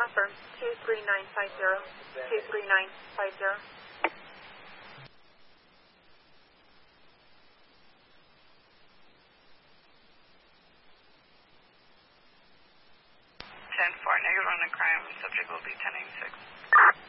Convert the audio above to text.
confirm. 23950. 23950. 10-4, negative on the crime. Subject will be 1086.